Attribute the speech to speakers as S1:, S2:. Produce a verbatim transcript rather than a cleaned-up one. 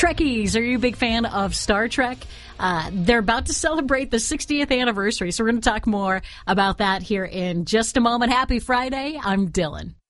S1: Trekkies, are you a big fan of Star Trek? Uh, they're about to celebrate the sixtieth anniversary, so we're going to talk more about that here in just a moment. Happy Friday. I'm Dylan.